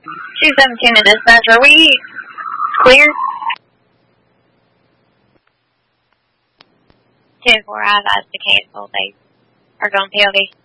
217 to dispatch. Are we clear? 10-4, I've asked to cancel. They are going POV.